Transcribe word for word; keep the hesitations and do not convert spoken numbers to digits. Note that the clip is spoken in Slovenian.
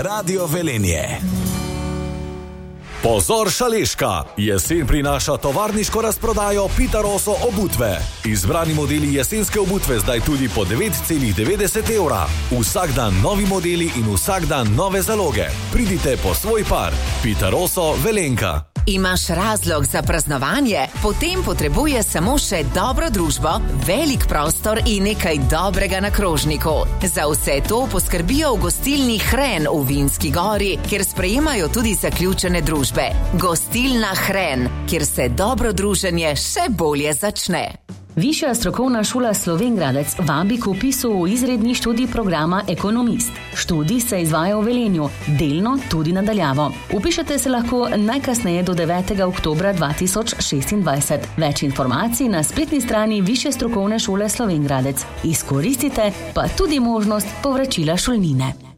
Radio Velenje. Pozor Šaleška! Jesen prinaša tovarniško razprodajo Pitaroso obutve. Izbrani modeli jesenske obutve zdaj tudi po devet celih devetdeset evra. Vsak dan novi modeli in vsak dan nove zaloge. Pridite po svoj par. Pitaroso Velenka. Imaš razlog za praznovanje? Potem potrebuje samo še dobro družbo, velik prostor in nekaj dobrega na krožniku. Za vse to poskrbijo v gostilni Hren v Vinski Gori, kjer sprejemajo tudi zaključene družbe. Gostilna Hren, kjer se dobro druženje še bolje začne. Višja strokovna šola Slovenj Gradec vabi k vpisu v izredni študij programa Ekonomist. Študij se izvaja v Velenju, delno tudi nadaljavo. Vpišete se lahko najkasneje do devetega oktobra dva tisoč šestindvajset. Več informacij na spletni strani Višje strokovne šole Slovenj Gradec. Izkoristite pa tudi možnost povračila šolnine.